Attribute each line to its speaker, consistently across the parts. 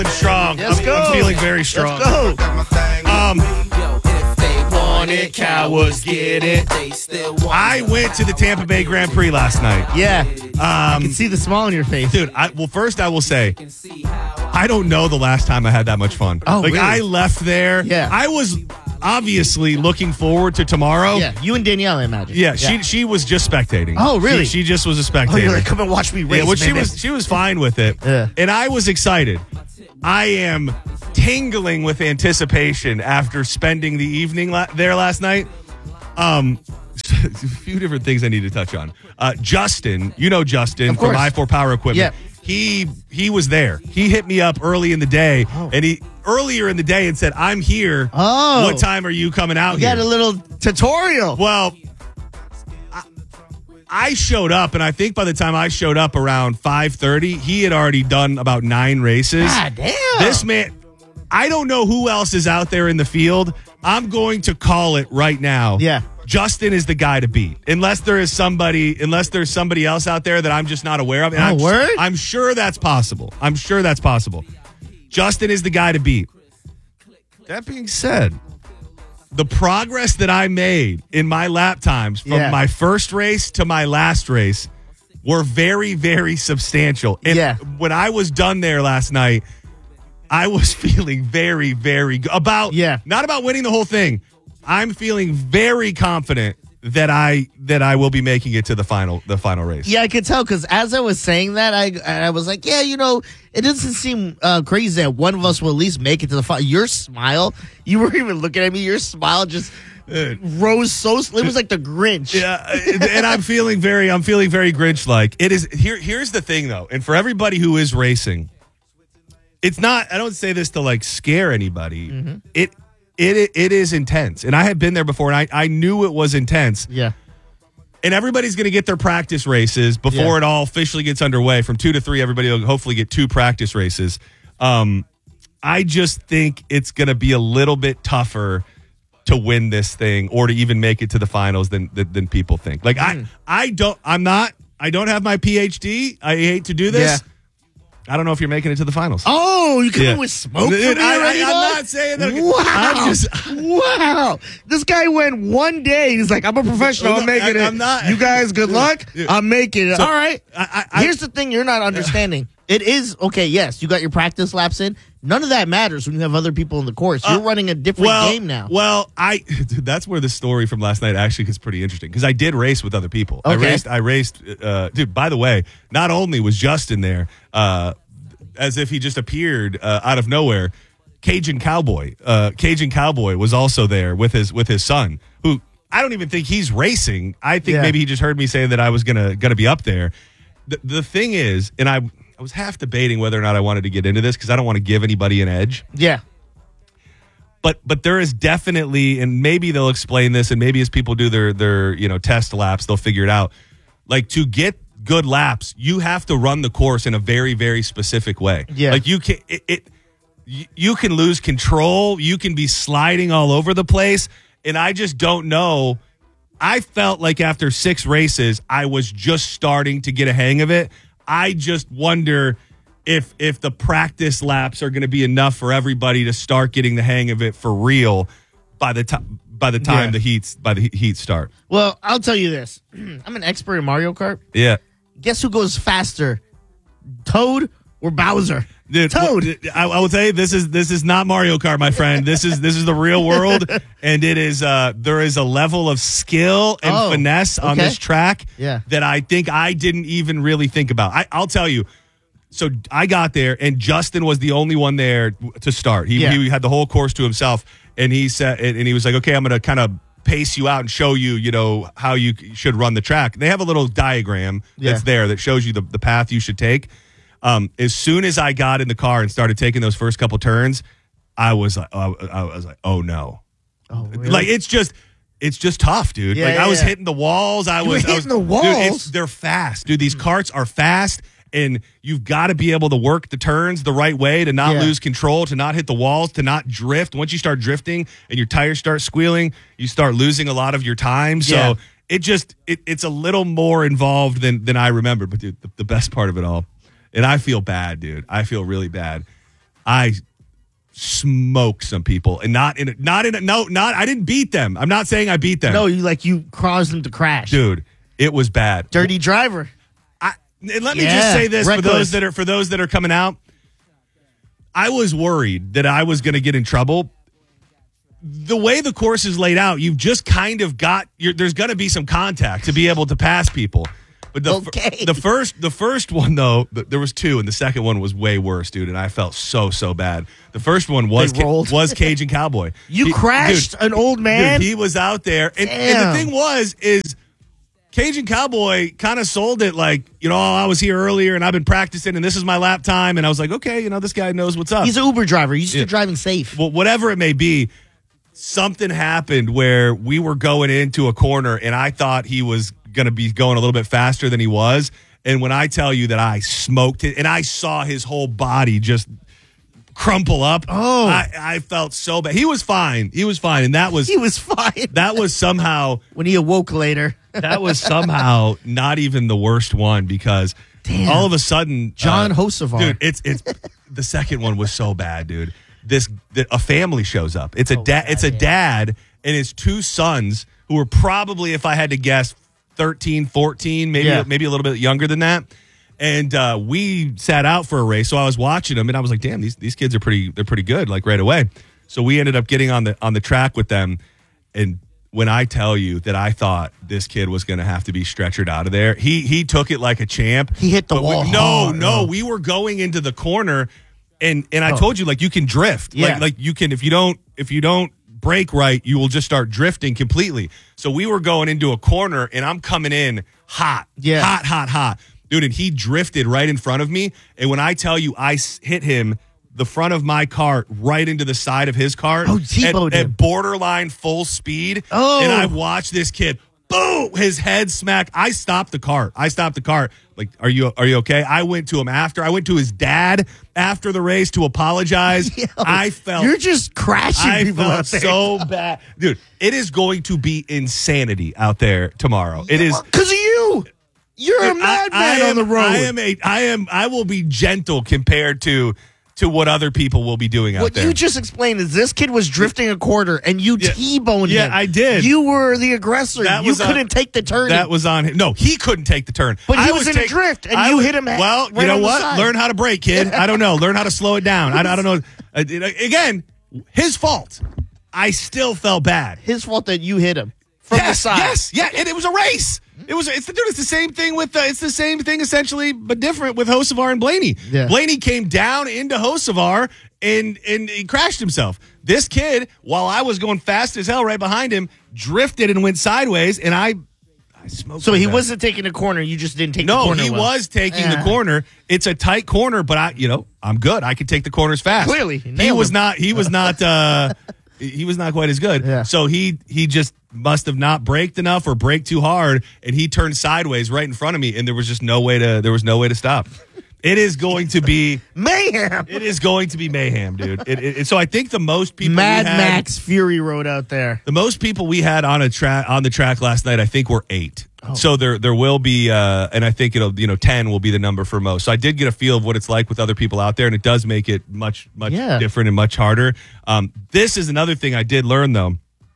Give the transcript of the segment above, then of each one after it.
Speaker 1: Strong. I'm feeling very strong.
Speaker 2: Let's
Speaker 1: go. Cowards get it. I went to the Tampa Bay Grand Prix last night.
Speaker 2: Yeah. I can see the smile on your face.
Speaker 1: Dude, first I will say, I don't know the last time I had that much fun.
Speaker 2: Oh, really?
Speaker 1: I left there.
Speaker 2: Yeah.
Speaker 1: I was obviously looking forward to tomorrow.
Speaker 2: Yeah, you and Danielle, I imagine.
Speaker 1: Yeah, she was just spectating.
Speaker 2: Oh, really?
Speaker 1: She just was a
Speaker 2: Oh,
Speaker 1: spectator.
Speaker 2: you're like, come and watch me race,
Speaker 1: well,
Speaker 2: baby.
Speaker 1: she was fine with it.
Speaker 2: Yeah.
Speaker 1: And I was excited. I am tingling with anticipation after spending the evening there last night. A few different things I need to touch on. Justin, you know Justin from I4 Power Equipment.
Speaker 2: Yeah.
Speaker 1: He was there. He hit me up early in the day, and earlier in the day and said, "I'm here.
Speaker 2: Oh,
Speaker 1: what time are you coming out here?"
Speaker 2: You got a little tutorial.
Speaker 1: Well, I showed up, and I think by the time I showed up around 5:30, he had already done about 9 races.
Speaker 2: God damn.
Speaker 1: This man, I don't know who else is out there in the field. I'm going to call it right now.
Speaker 2: Yeah.
Speaker 1: Justin is the guy to beat, unless there's somebody else out there that I'm just not aware of. And I'm sure that's possible. Justin is the guy to beat. That being said, the progress that I made in my lap times from my first race to my last race were very, very substantial. And when I was done there last night, I was feeling very, very good not about winning the whole thing. I'm feeling very confident that I will be making it to the final race.
Speaker 2: Yeah, I could tell because as I was saying that, I was like, it doesn't seem crazy that one of us will at least make it to the final. Your smile, you weren't even looking at me. Your smile just rose so. It was like the Grinch.
Speaker 1: Yeah, and I'm feeling very Grinch-like. It is. Here's the thing though, and for everybody who is racing, it's not. I don't say this to like scare anybody. Mm-hmm. It is intense. And I had been there before, and I knew it was intense.
Speaker 2: Yeah.
Speaker 1: And everybody's going to get their practice races before it all officially gets underway. From 2 to 3, everybody will hopefully get 2 practice races. I just think it's going to be a little bit tougher to win this thing or to even make it to the finals than people think. Like, I don't have my PhD. I hate to do this.
Speaker 2: Yeah.
Speaker 1: I don't know if you're making it to the finals.
Speaker 2: Oh, you coming with smoke?
Speaker 1: Dude,
Speaker 2: for me already,
Speaker 1: I'm not saying that.
Speaker 2: Wow. Wow. This guy went one day. He's like, I'm a professional. I'm making it. I'm not. You guys, good luck. I'm making it.
Speaker 1: So,
Speaker 2: all right. Here's the thing you're not understanding. It is, okay, yes, you got your practice laps in. None of that matters when you have other people in the course. You're running a different game now.
Speaker 1: Well, dude, that's where the story from last night actually is pretty interesting because I did race with other people.
Speaker 2: Okay.
Speaker 1: I raced. Dude, by the way, not only was Justin there, as if he just appeared out of nowhere, Cajun Cowboy was also there with his son, who I don't even think he's racing. I think maybe he just heard me say that I was gonna be up there. The thing is, and I was half debating whether or not I wanted to get into this because I don't want to give anybody an edge.
Speaker 2: Yeah.
Speaker 1: But there is definitely, and maybe they'll explain this, and maybe as people do their test laps, they'll figure it out. Like, to get good laps, you have to run the course in a very, very specific way.
Speaker 2: Yeah.
Speaker 1: Like, you can lose control. You can be sliding all over the place. And I just don't know. I felt like after 6 races, I was just starting to get a hang of it. I just wonder if the practice laps are going to be enough for everybody to start getting the hang of it for real by the time the heat start.
Speaker 2: Well, I'll tell you this. I'm an expert in Mario Kart.
Speaker 1: Yeah.
Speaker 2: Guess who goes faster? Toad or Bowser?
Speaker 1: Dude,
Speaker 2: Toad.
Speaker 1: I will tell you, this is not Mario Kart, my friend. This is the real world, and it is there is a level of skill and finesse on this track that I think I didn't even really think about. I'll tell you. So I got there, and Justin was the only one there to start. He had the whole course to himself, and he said, and he was like, "Okay, I'm going to kind of pace you out and show you, how you should run the track." They have a little diagram that's there that shows you the path you should take. As soon as I got in the car and started taking those first couple turns, I was like, oh no.
Speaker 2: Oh, really?
Speaker 1: Like, it's just tough, dude. I was hitting the walls. I was
Speaker 2: hitting the walls.
Speaker 1: Dude, they're fast, dude. These carts are fast, and you've got to be able to work the turns the right way to not lose control, to not hit the walls, to not drift. Once you start drifting and your tires start squealing, you start losing a lot of your time. So it's a little more involved than I remember. But dude, the best part of it all. And I feel bad, dude. I feel really bad. I smoked some people, and I didn't beat them. I'm not saying I beat them.
Speaker 2: No, you caused them to crash.
Speaker 1: Dude, it was bad.
Speaker 2: Dirty driver.
Speaker 1: And let me just say this for those that are coming out. I was worried that I was going to get in trouble. The way the course is laid out, you've just kind of there's going to be some contact to be able to pass people. But the first one, though, there was two, and the second one was way worse, dude, and I felt so bad. The first one was Cajun Cowboy.
Speaker 2: You crashed an old man?
Speaker 1: Dude, he was out there. And the thing is Cajun Cowboy kind of sold it like, I was here earlier, and I've been practicing, and this is my lap time. And I was like, okay, this guy knows what's up.
Speaker 2: He's an Uber driver. He's just driving safe.
Speaker 1: Well, whatever it may be, something happened where we were going into a corner, and I thought he was going to be going a little bit faster than he was. And when I tell you that I smoked it, and I saw his whole body just crumple up, I felt so bad. He was fine. And he was fine. That was somehow
Speaker 2: when he awoke later.
Speaker 1: That was somehow not even the worst one, because all of a sudden,
Speaker 2: John Hocevar,
Speaker 1: dude, it's the second one was so bad, dude. A family shows up. It's a dad and his two sons, who were probably, if I had to guess, 13, 14, maybe a little bit younger than that. And we sat out for a race, so I was watching them, and I was like, "Damn, these kids are pretty good, like right away." So we ended up getting on the track with them, and when I tell you that I thought this kid was going to have to be stretchered out of there, he took it like a champ.
Speaker 2: He hit the wall.
Speaker 1: No, we were going into the corner. And I told you, you can drift.
Speaker 2: Yeah.
Speaker 1: Like you can, if you don't brake right, you will just start drifting completely. So we were going into a corner, and I'm coming in hot.
Speaker 2: Yeah.
Speaker 1: Hot. Dude, and he drifted right in front of me. And when I tell you I hit him, the front of my cart right into the side of his cart at borderline full speed.
Speaker 2: Oh.
Speaker 1: And I watched this kid, boom, his head smack. I stopped the cart. Like, are you okay? I went to him after. I went to his dad after the race to apologize.
Speaker 2: You're just crashing people out there.
Speaker 1: So bad. Dude, it is going to be insanity out there tomorrow. It is
Speaker 2: because of you. You're a madman on the road.
Speaker 1: I will be gentle compared to what other people will be doing out there.
Speaker 2: What you just explained is this kid was drifting a quarter, and you T-boned him.
Speaker 1: Yeah, I did.
Speaker 2: You were the aggressor. You couldn't take the turn.
Speaker 1: That was on him. No, he couldn't take the turn.
Speaker 2: But he was in a drift, and you hit him.
Speaker 1: Well,
Speaker 2: right,
Speaker 1: you know what? Learn how to brake, kid. I don't know. Learn how to slow it down. I don't know. Again, his fault. I still felt bad.
Speaker 2: His fault that you hit him from the side.
Speaker 1: Yes, and it was a race. It's the same thing it's the same thing essentially, but different with Hocevar and Blaney.
Speaker 2: Yeah.
Speaker 1: Blaney came down into Hocevar and he crashed himself. This kid, while I was going fast as hell right behind him, drifted and went sideways, and I smoked.
Speaker 2: So he wasn't taking a corner. You just didn't take the corner.
Speaker 1: No, he was taking the corner. It's a tight corner, but I'm good. I could take the corners fast.
Speaker 2: Clearly,
Speaker 1: he was not quite as good.
Speaker 2: Yeah.
Speaker 1: So he just must have not braked enough or braked too hard, and he turned sideways right in front of me, and there was no way to stop. It is going to be
Speaker 2: mayhem.
Speaker 1: It is going to be mayhem, dude. So I think the most people
Speaker 2: Mad Max Fury Road out there.
Speaker 1: The most people we had on the track last night, I think, were 8.
Speaker 2: Oh.
Speaker 1: So there will be, and I think 10 will be the number for most. So I did get a feel of what it's like with other people out there, and it does make it much different and much harder. This is another thing I did learn, though.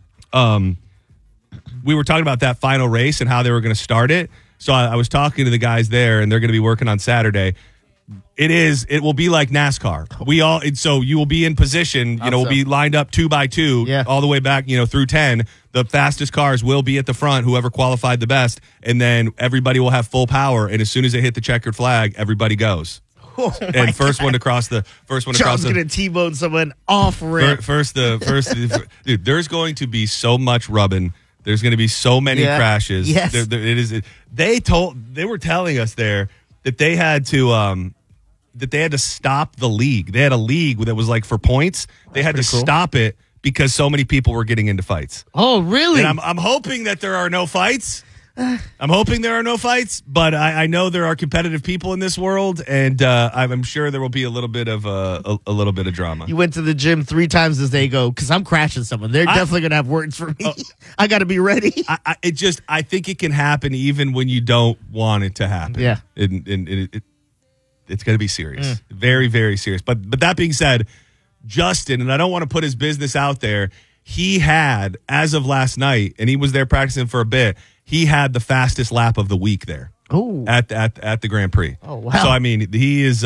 Speaker 1: We were talking about that final race and how they were going to start it. So I was talking to the guys there, and they're going to be working on Saturday. It will be like NASCAR. So you will be in position, we'll be lined up 2 by 2 all the way back, through 10. The fastest cars will be at the front, whoever qualified the best, and then everybody will have full power, and as soon as they hit the checkered flag, everybody goes. And first one to cross the
Speaker 2: John's going to T-bone someone off ramp.
Speaker 1: Dude, there's going to be so much rubbing. There's going to be so many crashes.
Speaker 2: Yes.
Speaker 1: They were telling us there that they had to stop the league. They had a league that was like for points. They had to stop it because so many people were getting into fights.
Speaker 2: Oh, really?
Speaker 1: And I'm hoping that there are no fights. But I know there are competitive people in this world, and I'm sure there will be a little bit of drama.
Speaker 2: You went to the gym 3 times this day ago because I'm crashing someone. They're definitely gonna have words for me. I got to be ready. I
Speaker 1: think it can happen even when you don't want it to happen.
Speaker 2: Yeah,
Speaker 1: it It's going to be serious. Very, very serious. But that being said, Justin, and I don't want to put his business out there, he had, as of last night, and he was there practicing for a bit, he had the fastest lap of the week there.
Speaker 2: Oh.
Speaker 1: At the Grand Prix.
Speaker 2: Oh, wow.
Speaker 1: So, I mean, he is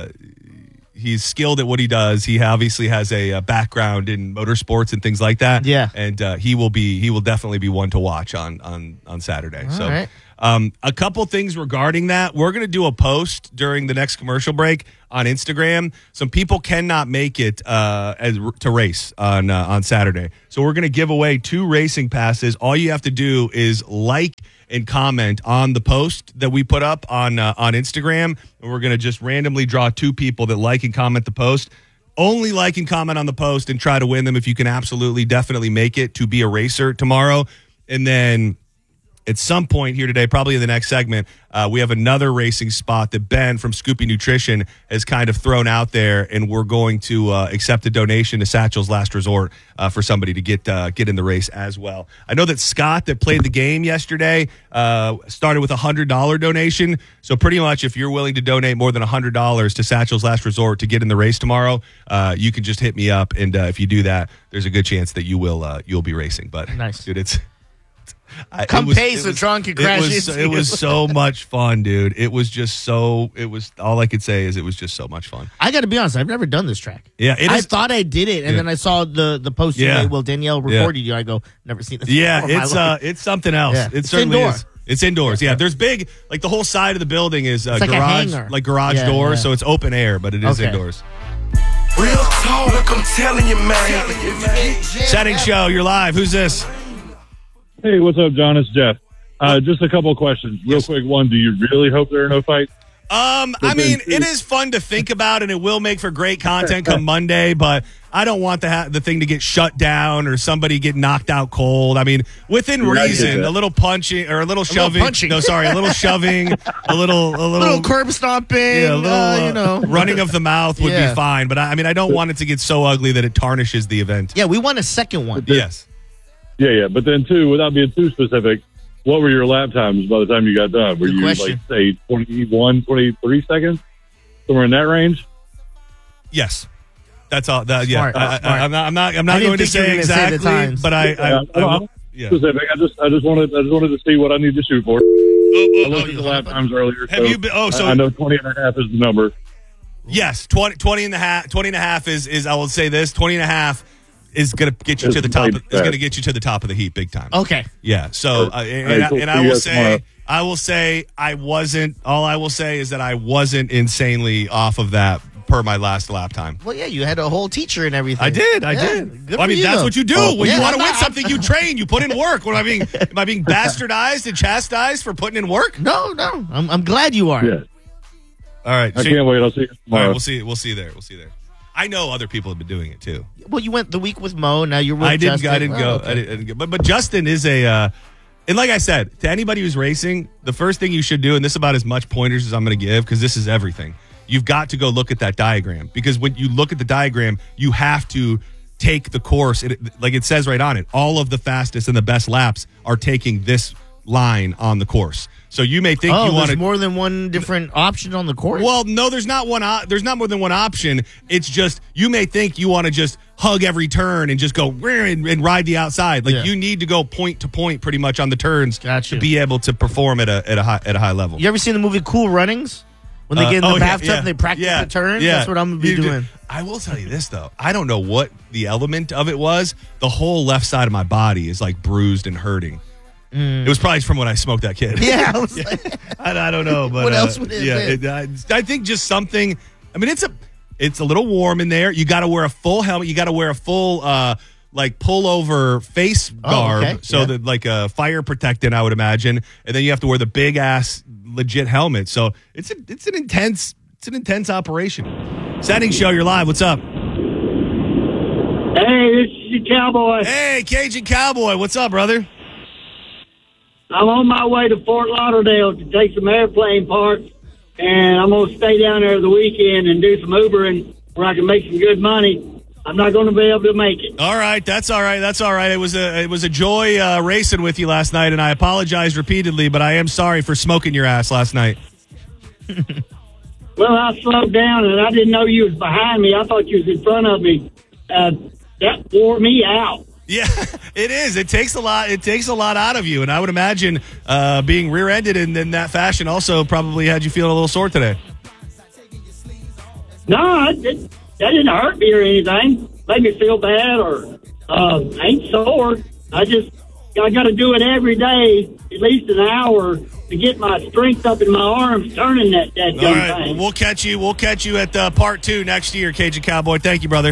Speaker 1: he's skilled at what he does. He obviously has a background in motorsports and things like that.
Speaker 2: Yeah.
Speaker 1: And he will definitely be one to watch on Saturday.
Speaker 2: All
Speaker 1: so
Speaker 2: right.
Speaker 1: A couple things regarding that. We're going to do a post during the next commercial break on Instagram. Some people cannot make it to race on Saturday. So we're going to give away 2 racing passes. All you have to do is like and comment on the post that we put up on Instagram. And we're going to just randomly draw 2 people that like and comment the post. Only like and comment on the post and try to win them if you can definitely make it to be a racer tomorrow. And then at some point here today, probably in the next segment, we have another racing spot that Ben from Scoopy Nutrition has kind of thrown out there, and we're going to accept a donation to Satchel's Last Resort for somebody to get in the race as well. I know that Scott, that played the game yesterday, started with a $100 donation. So pretty much if you're willing to donate more than $100 to Satchel's Last Resort to get in the race tomorrow, you can just hit me up, and if you do that, there's a good chance that you'll be racing. But
Speaker 2: nice,
Speaker 1: dude, it's.
Speaker 2: Pace with Tron can crash.
Speaker 1: It was so much fun, dude. It was all I could say is it was just so much fun.
Speaker 2: I got to be honest, I've never done this track.
Speaker 1: Yeah,
Speaker 2: I thought I did it, and then I saw the post.
Speaker 1: Yeah.
Speaker 2: Well, Danielle recorded you. I go, never seen this.
Speaker 1: Yeah, it's something else. Yeah. It certainly is. It's indoors. Yeah, there's big, like the whole side of the building is garage doors, so it's open air, but it is indoors.
Speaker 3: Real talk, I'm telling you, man.
Speaker 1: Setting show, you're live. Who's this?
Speaker 4: Hey, what's up, John? It's Jeff. Just a couple of questions. Real quick. One, do you really hope there are no fights?
Speaker 1: I mean, it is fun to think about, and it will make for great content come Monday, but I don't want the thing to get shut down or somebody get knocked out cold. I mean, within reason, a little punching or a little shoving. A little shoving, a little
Speaker 2: curb stomping,
Speaker 1: running of the mouth would be fine. But I don't want it to get so ugly that it tarnishes the event.
Speaker 2: Yeah, we want a second one.
Speaker 1: Yes.
Speaker 4: Yeah. But then, too, without being too specific, what were your lap times by the time you got done? Were you, say, 21, 23 seconds? Somewhere in that range?
Speaker 1: Yes. That's all. Smart. I'm not
Speaker 2: going
Speaker 1: to say exactly, but
Speaker 4: specific. I just wanted to see what I need to shoot for. I looked at the lap times earlier. I know 20 and a half is the number.
Speaker 1: Yes, 20 and a half is, I will say this, 20 and a half is going to get you to the top. Is going to get you to the top of the heap, big time.
Speaker 2: Okay.
Speaker 1: Yeah. So, I will say, I wasn't. All I will say is that I wasn't insanely off of that per my last lap time.
Speaker 2: Well, yeah, you had a whole teacher and everything.
Speaker 1: I did.
Speaker 2: Good
Speaker 1: that's what you do when you want to win something. You train. You put in work. Am I being bastardized and chastised for putting in work?
Speaker 2: No. I'm glad you are.
Speaker 4: Yeah.
Speaker 1: All right.
Speaker 4: I can't wait. I'll see you tomorrow.
Speaker 1: All right, we'll see you there. I know other people have been doing it too.
Speaker 2: Well, you went the week with Mo. Now you're with
Speaker 1: Justin. I didn't go.
Speaker 2: Okay.
Speaker 1: I didn't go. But Justin is and like I said, to anybody who's racing, the first thing you should do, and this is about as much pointers as I'm going to give because this is everything. You've got to go look at that diagram because when you look at the diagram, you have to take the course. Like it says right on it, all of the fastest and the best laps are taking this line on the course. So you may think you want
Speaker 2: there's more than one different option on the course?
Speaker 1: Well, no, there's not one. There's not more than one option. It's just you may think you want to just hug every turn and just go and ride the outside. Like you need to go point to point pretty much on the turns to be able to perform at a high level.
Speaker 2: You ever seen the movie Cool Runnings? When they get in the bathtub and they practice the turns? That's what I'm going to be doing.
Speaker 1: I will tell you this, though. I don't know what the element of it was. The whole left side of my body is like bruised and hurting. It was probably from when I smoked that kid.
Speaker 2: Yeah.
Speaker 1: I don't know. But,
Speaker 2: what else would it be?
Speaker 1: I think just something. I mean, it's a little warm in there. You got to wear a full helmet. You got to wear a full like pullover face garb that like a fire protectant, I would imagine. And then you have to wear the big ass legit helmet. So it's an intense operation. Setting show, you're live. What's up?
Speaker 5: Hey, this is the Cowboy.
Speaker 1: Hey, Cajun Cowboy. What's up, brother?
Speaker 5: I'm on my way to Fort Lauderdale to take some airplane parts, and I'm going to stay down there the weekend and do some Ubering where I can make some good money. I'm not going to be able to make it.
Speaker 1: All right, that's all right. It was a joy racing with you last night, and I apologize repeatedly, but I am sorry for smoking your ass last night.
Speaker 5: Well, I slowed down, and I didn't know you was behind me. I thought you was in front of me. That wore me out.
Speaker 1: Yeah, it is. It takes a lot. It takes a lot out of you, and I would imagine being rear-ended in that fashion also probably had you feeling a little sore today.
Speaker 5: No, that didn't hurt me or anything. Made me feel bad or ain't sore. I got to do it every day, at least an hour, to get my strength up in my arms turning that
Speaker 1: All right,
Speaker 5: thing.
Speaker 1: Well, we'll catch you. We'll catch you at part 2 next year, Cajun Cowboy. Thank you, brother.